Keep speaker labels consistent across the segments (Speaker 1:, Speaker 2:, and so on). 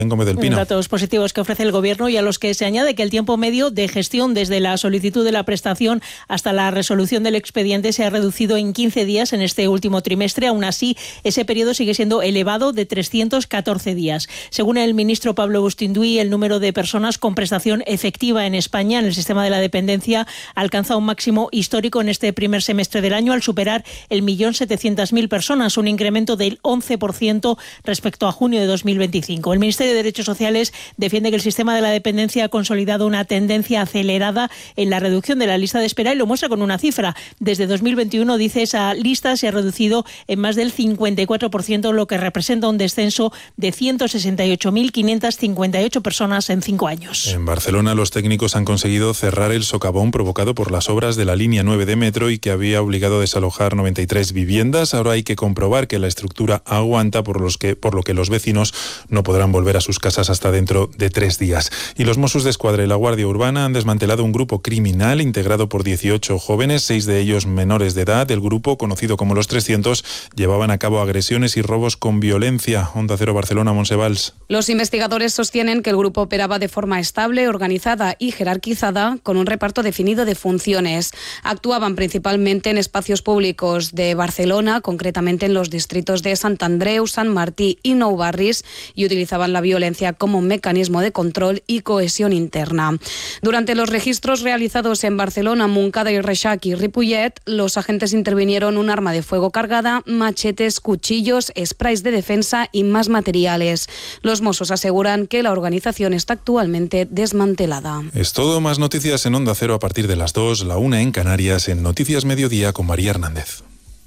Speaker 1: Gómez del Pino.
Speaker 2: Datos positivos que ofrece el Gobierno y a los que se añade que el tiempo medio de gestión desde la solicitud de la prestación hasta la resolución del expediente se ha reducido en 15 días en este último trimestre. Aún así, ese periodo sigue siendo elevado de 314 días. Según el ministro Pablo Bustinduy, el número de personas con prestación efectiva en España en el sistema de la dependencia alcanza un máximo histórico en este primer semestre del año al superar el 1.700.000 personas, un incremento del 11% respecto a junio de 2025. El Ministerio de Derechos Sociales defiende que el sistema de la dependencia ha consolidado una tendencia acelerada en la reducción de la lista de espera y lo muestra con una cifra. Desde 2021, dice, esa lista se ha reducido en más del 54%, lo que representa un descenso de 168.558 personas en 5 años.
Speaker 1: En Barcelona, los técnicos han conseguido cerrar el socavón provocado por las obras de la línea 9 de metro y que había obligado a desalojar 93 viviendas. Ahora hay que comprobar que la estructura aguanta, por lo que los vecinos no podrán volver a sus casas hasta dentro de 3 días. Y los Mossos d'Esquadra y la Guardia Urbana han desmantelado un grupo criminal integrado por 18 jóvenes, 6 de ellos menores de edad. El grupo, conocido como Los 300, llevaban a cabo agresiones y robos con violencia. Onda Cero Barcelona, Montse Valls.
Speaker 3: Los investigadores sostienen que el grupo operaba de forma estable, organizada y jerarquizada, con un reparto definido de funciones. Actuaban principalmente en espacios públicos de Barcelona, concretamente en los distritos de Sant Andreu, Sant Martí y Nou Barris, y utilizaban la violencia como mecanismo de control y cohesión interna. Durante los registros realizados en Barcelona, Montcada y Reixac y Ripollet, los agentes intervinieron un arma de fuego cargada, machetes, cuchillos, sprays de defensa y más materiales. Los Mossos aseguran que la organización está actualmente desmantelada.
Speaker 1: Es todo. Más noticias en Onda Cero a partir de las 2, la 1 en Canarias, en Noticias Mediodía con María Hernández.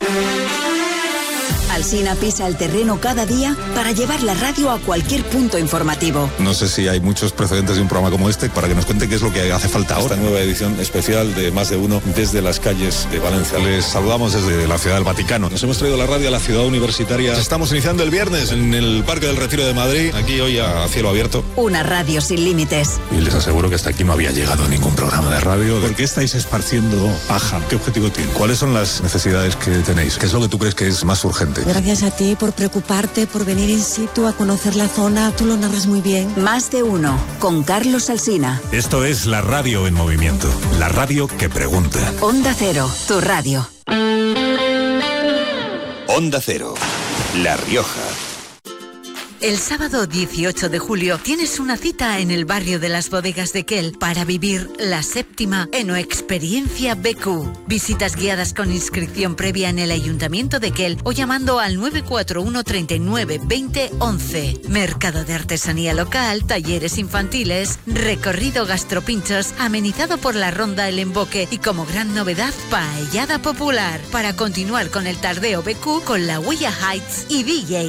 Speaker 4: Alsina pisa el terreno cada día para llevar la radio a cualquier punto informativo.
Speaker 5: No sé si hay muchos precedentes de un programa como este para que nos cuente qué es lo que hace falta ahora.
Speaker 6: Esta nueva edición especial de Más de Uno desde las calles de Valencia.
Speaker 5: Les saludamos desde la Ciudad del Vaticano.
Speaker 6: Nos hemos traído la radio a la ciudad universitaria.
Speaker 5: Estamos iniciando el viernes en el Parque del Retiro de Madrid, aquí hoy a cielo abierto.
Speaker 4: Una radio sin límites.
Speaker 5: Y les aseguro que hasta aquí no había llegado ningún programa de radio. ¿Por qué estáis esparciendo paja? ¿Qué objetivo tiene? ¿Cuáles son las necesidades que tenéis? ¿Qué es lo que tú crees que es más urgente?
Speaker 7: Gracias a ti por preocuparte, por venir in situ a conocer la zona. Tú lo narras muy bien.
Speaker 4: Más de Uno, con Carlos Alsina.
Speaker 5: Esto es la radio en movimiento. La radio que pregunta.
Speaker 4: Onda Cero, tu radio.
Speaker 8: Onda Cero, La Rioja.
Speaker 9: El sábado 18 de julio tienes una cita en el barrio de las Bodegas de Quel para vivir la 7ª Enoexperiencia BQ. Visitas guiadas con inscripción previa en el Ayuntamiento de Quel o llamando al 941 39 20 11. Mercado de artesanía local, talleres infantiles, recorrido gastropinchos amenizado por la Ronda El Emboque y como gran novedad, paellada popular. Para continuar con el tardeo BQ con la Huella Heights y DJ.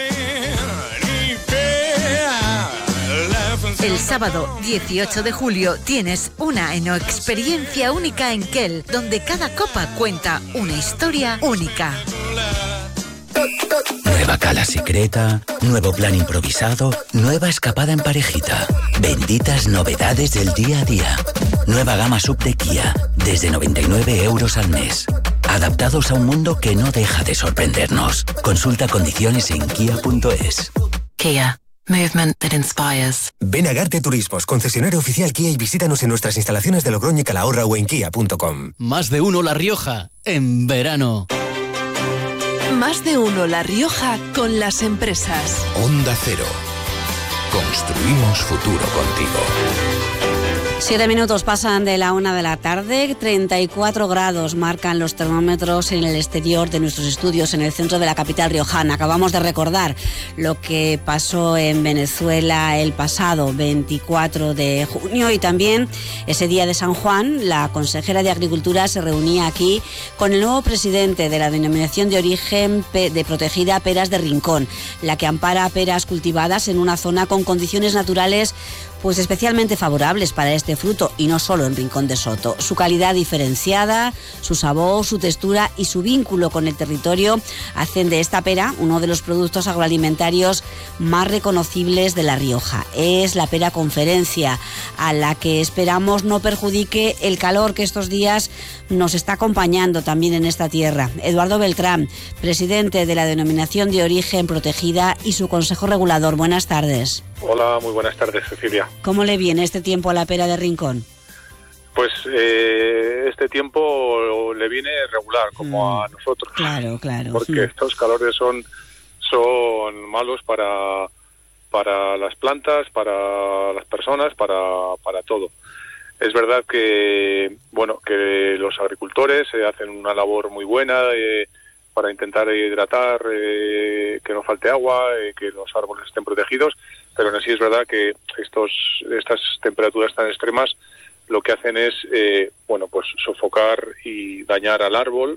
Speaker 9: El sábado 18 de julio tienes una enoexperiencia única en Quel, donde cada copa cuenta una historia única.
Speaker 10: Nueva cala secreta, nuevo plan improvisado, nueva escapada en parejita. Benditas novedades del día a día. Nueva gama sub de Kia, desde 99 euros al mes. Adaptados a un mundo que no deja de sorprendernos. Consulta condiciones en kia.es.
Speaker 11: Kia. Movement that inspires.
Speaker 12: Ven a Garte Turismos, concesionario oficial Kia, y visítanos en nuestras instalaciones de Logroño y Calahorra o en kia.com.
Speaker 13: Más de Uno La Rioja, en verano.
Speaker 14: Más de Uno La Rioja con las empresas.
Speaker 8: Onda Cero. Construimos futuro contigo.
Speaker 3: 7 minutos pasan de la 1 de la tarde, 34 grados marcan los termómetros en el exterior de nuestros estudios en el centro de la capital riojana. Acabamos de recordar lo que pasó en Venezuela el pasado 24 de junio y también ese día de San Juan, la consejera de Agricultura se reunía aquí con el nuevo presidente de la denominación de origen de protegida Peras de Rincón, la que ampara peras cultivadas en una zona con condiciones naturales pues especialmente favorables para este fruto y no solo en Rincón de Soto. Su calidad diferenciada, su sabor, su textura y su vínculo con el territorio hacen de esta pera uno de los productos agroalimentarios más reconocibles de La Rioja. Es la pera Conferencia, a la que esperamos no perjudique el calor que estos días nos está acompañando también en esta tierra. Eduardo Beltrán, presidente de la denominación de origen protegida y su consejo regulador. Buenas tardes.
Speaker 15: Hola, muy buenas tardes, Cecilia.
Speaker 3: ¿Cómo le viene este tiempo a la pera de Rincón?
Speaker 15: Pues este tiempo le viene regular, como a nosotros.
Speaker 3: Claro.
Speaker 15: Porque estos calores son malos para las plantas, para las personas, para todo. Es verdad que los agricultores hacen una labor muy buena para intentar hidratar, que no falte agua, que los árboles estén protegidos, pero aún así es verdad que estas temperaturas tan extremas lo que hacen es sofocar y dañar al árbol,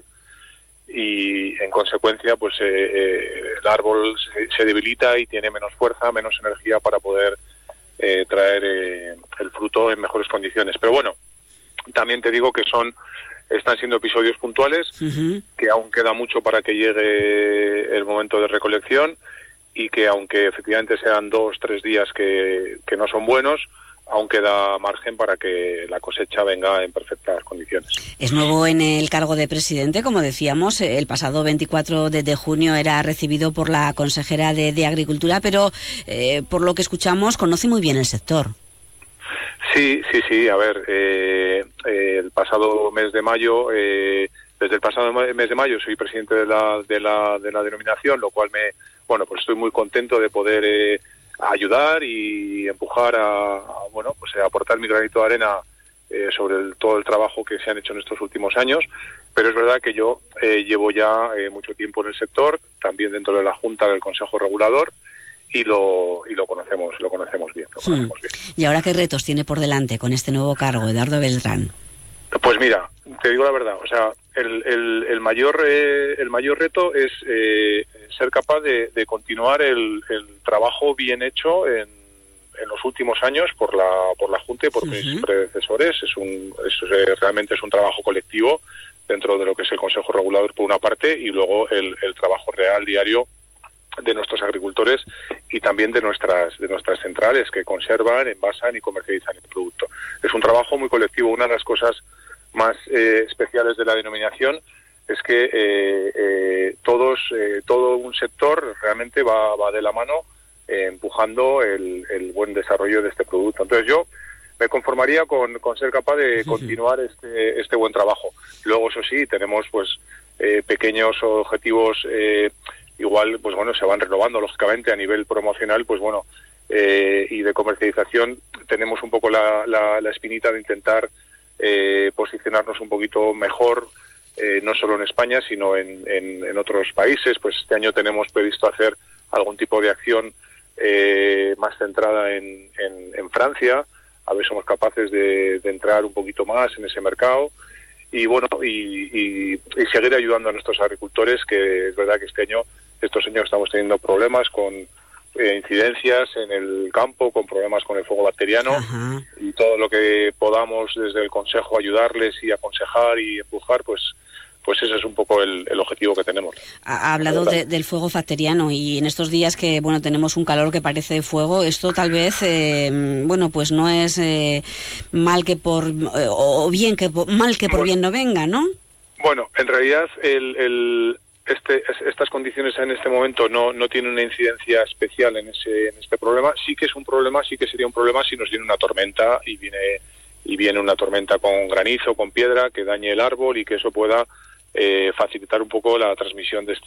Speaker 15: y en consecuencia pues el árbol se debilita y tiene menos fuerza, menos energía para poder traer el fruto en mejores condiciones. Pero bueno, también te digo que están siendo episodios puntuales, que aún queda mucho para que llegue el momento de recolección, y que aunque efectivamente sean 2-3 días que no son buenos, aún queda margen para que la cosecha venga en perfectas condiciones.
Speaker 3: Es nuevo en el cargo de presidente, como decíamos. El pasado 24 de junio era recibido por la consejera de Agricultura, pero por lo que escuchamos conoce muy bien el sector.
Speaker 15: Sí. A ver, el pasado mes de mayo, desde el pasado mes de mayo soy presidente de la denominación, lo cual pues estoy muy contento de poder ayudar y empujar a aportar mi granito de arena sobre todo el trabajo que se han hecho en estos últimos años. Pero es verdad que yo llevo ya mucho tiempo en el sector, también dentro de la Junta del Consejo Regulador, y lo conocemos bien.
Speaker 3: ¿Y ahora qué retos tiene por delante con este nuevo cargo, Eduardo Beltrán?
Speaker 15: Pues mira, te digo la verdad, o sea, el mayor reto es ser capaz de continuar el trabajo bien hecho en los últimos años por la Junta y por mis predecesores. Realmente es un trabajo colectivo dentro de lo que es el Consejo Regulador por una parte, y luego el trabajo real diario de nuestros agricultores y también de nuestras centrales que conservan, envasan y comercializan el producto. Es un trabajo muy colectivo. Una de las cosas más especiales de la denominación es que todo un sector realmente va de la mano empujando el buen desarrollo de este producto. Entonces yo me conformaría con ser capaz de continuar este buen trabajo. Luego, eso sí, tenemos pequeños objetivos, igual se van renovando lógicamente a nivel promocional, y de comercialización. Tenemos un poco la espinita de intentar posicionarnos un poquito mejor, no solo en España, sino en otros países. Pues este año tenemos previsto hacer algún tipo de acción más centrada en Francia, a ver si somos capaces de entrar un poquito más en ese mercado, y seguir ayudando a nuestros agricultores, que es verdad que estos años estamos teniendo problemas con incidencias en el campo, con problemas con el fuego bacteriano. Y todo lo que podamos desde el Consejo ayudarles y aconsejar y empujar, pues ese es un poco el objetivo que tenemos.
Speaker 3: Ha hablado del fuego bacteriano, y en estos días que tenemos un calor que parece fuego, esto tal vez no es mal que por bien no venga, ¿no?
Speaker 15: Bueno, en realidad estas condiciones en este momento no tienen una incidencia especial en este problema. Sí que sería un problema si nos viene una tormenta y viene una tormenta con granizo, con piedra, que dañe el árbol y que eso pueda facilitar un poco la transmisión de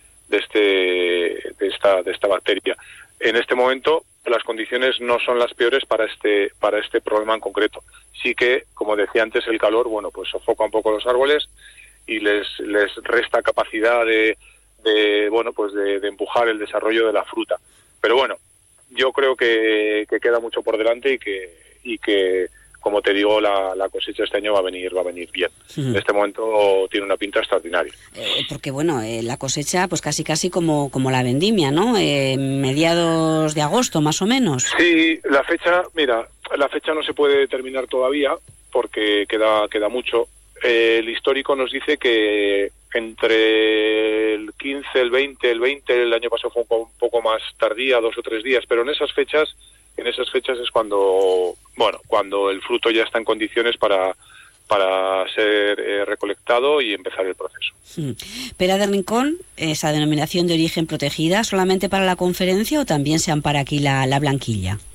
Speaker 15: esta bacteria. En este momento las condiciones no son las peores para este problema en concreto. Sí que, como decía antes, el calor sofoca un poco los árboles y les resta capacidad de empujar el desarrollo de la fruta. Pero bueno, yo creo que queda mucho por delante y que como te digo, la cosecha este año va a venir bien. En este momento tiene una pinta extraordinaria.
Speaker 3: Porque la cosecha pues casi como la vendimia, ¿no? Mediados de agosto, más o menos.
Speaker 15: Sí, la fecha no se puede determinar todavía porque queda mucho. El histórico nos dice que entre el 15, el 20 el año pasado fue un poco más tardía, 2 o 3 días, pero en esas fechas es cuando el fruto ya está en condiciones para para ser recolectado y empezar el proceso.
Speaker 3: Pera de Rincón, esa denominación de origen protegida, ¿solamente para la conferencia o también se ampara aquí la blanquilla?